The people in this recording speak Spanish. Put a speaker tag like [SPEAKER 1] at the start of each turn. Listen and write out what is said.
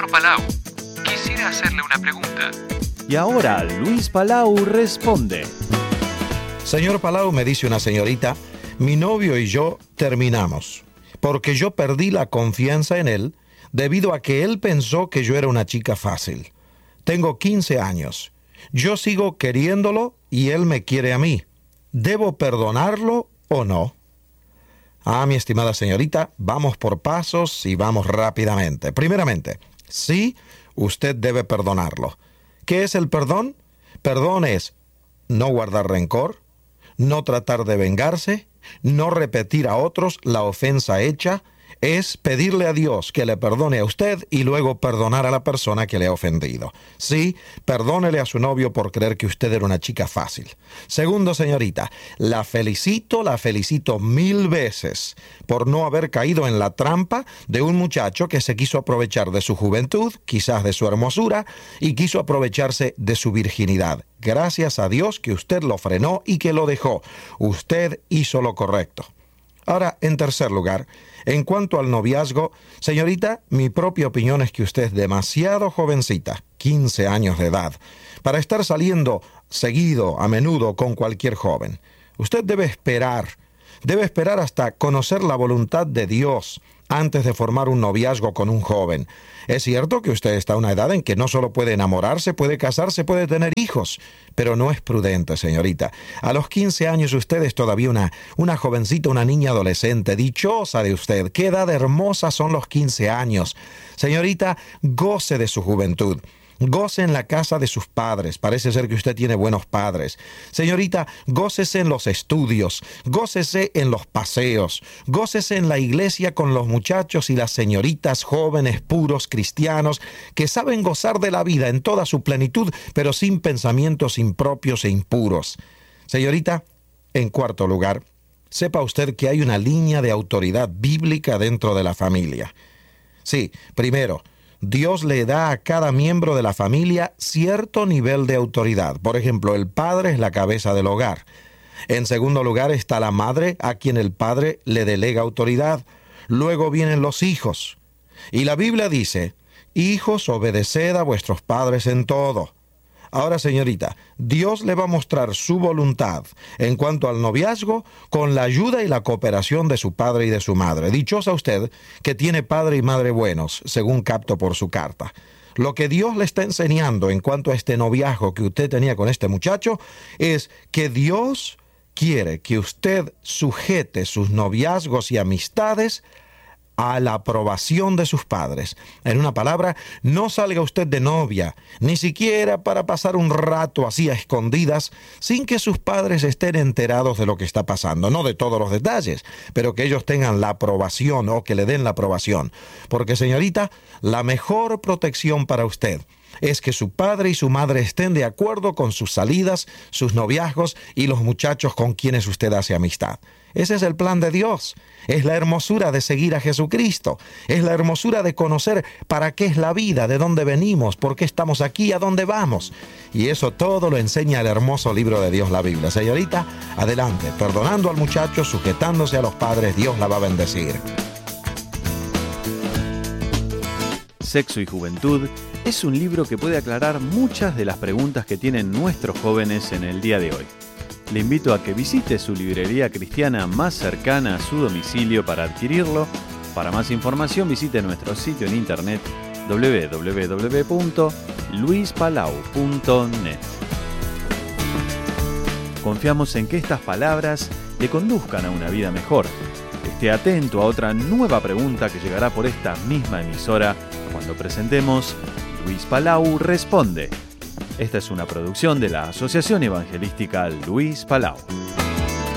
[SPEAKER 1] Señor Palau, quisiera hacerle una pregunta.
[SPEAKER 2] Y ahora Luis Palau responde.
[SPEAKER 3] Señor Palau, me dice una señorita, mi novio y yo terminamos, porque yo perdí la confianza en él debido a que él pensó que yo era una chica fácil. Tengo 15 años. Yo sigo queriéndolo y él me quiere a mí. ¿Debo perdonarlo o no? Mi estimada señorita, vamos por pasos y vamos rápidamente. Primeramente, sí, usted debe perdonarlo. ¿Qué es el perdón? Perdón es no guardar rencor, no tratar de vengarse, no repetir a otros la ofensa hecha, es pedirle a Dios que le perdone a usted y luego perdonar a la persona que le ha ofendido. Sí, perdónele a su novio por creer que usted era una chica fácil. Segundo, señorita, la felicito 1000 veces por no haber caído en la trampa de un muchacho que se quiso aprovechar de su juventud, quizás de su hermosura, y quiso aprovecharse de su virginidad. Gracias a Dios que usted lo frenó y que lo dejó. Usted hizo lo correcto. Ahora, en tercer lugar, en cuanto al noviazgo, señorita, mi propia opinión es que usted es demasiado jovencita, 15 años de edad, para estar saliendo seguido, a menudo, con cualquier joven. Usted debe esperar hasta conocer la voluntad de Dios antes de formar un noviazgo con un joven. Es cierto que usted está a una edad en que no solo puede enamorarse, puede casarse, puede tener hijos, pero no es prudente, señorita. A los 15 años usted es todavía una jovencita, una niña adolescente, dichosa de usted. Qué edad hermosa son los 15 años. Señorita, goce de su juventud. Goce en la casa de sus padres. Parece ser que usted tiene buenos padres. Señorita, gócese en los estudios, gócese en los paseos, gócese en la iglesia con los muchachos y las señoritas jóvenes, puros, cristianos, que saben gozar de la vida en toda su plenitud, pero sin pensamientos impropios e impuros. Señorita, en cuarto lugar, sepa usted que hay una línea de autoridad bíblica dentro de la familia. Sí, primero, Dios le da a cada miembro de la familia cierto nivel de autoridad. Por ejemplo, el padre es la cabeza del hogar. En segundo lugar está la madre, a quien el padre le delega autoridad. Luego vienen los hijos. Y la Biblia dice, hijos, obedeced a vuestros padres en todo. Ahora, señorita, Dios le va a mostrar su voluntad en cuanto al noviazgo con la ayuda y la cooperación de su padre y de su madre. Dichosa usted que tiene padre y madre buenos, según capto por su carta. Lo que Dios le está enseñando en cuanto a este noviazgo que usted tenía con este muchacho es que Dios quiere que usted sujete sus noviazgos y amistades a la aprobación de sus padres. En una palabra, no salga usted de novia, ni siquiera para pasar un rato así a escondidas, sin que sus padres estén enterados de lo que está pasando. No de todos los detalles, pero que ellos tengan la aprobación o que le den la aprobación. Porque, señorita, la mejor protección para usted es que su padre y su madre estén de acuerdo con sus salidas, sus noviazgos y los muchachos con quienes usted hace amistad. Ese es el plan de Dios. Es la hermosura de seguir a Jesucristo. Es la hermosura de conocer para qué es la vida, de dónde venimos, por qué estamos aquí, a dónde vamos. Y eso todo lo enseña el hermoso libro de Dios, la Biblia. Señorita, adelante, perdonando al muchacho, sujetándose a los padres, Dios la va a bendecir.
[SPEAKER 2] Sexo y Juventud es un libro que puede aclarar muchas de las preguntas que tienen nuestros jóvenes en el día de hoy. Le invito a que visite su librería cristiana más cercana a su domicilio para adquirirlo. Para más información visite nuestro sitio en internet www.luispalau.net. Confiamos en que estas palabras le conduzcan a una vida mejor. Esté atento a otra nueva pregunta que llegará por esta misma emisora cuando presentemos Luis Palau Responde. Esta es una producción de la Asociación Evangelística Luis Palau.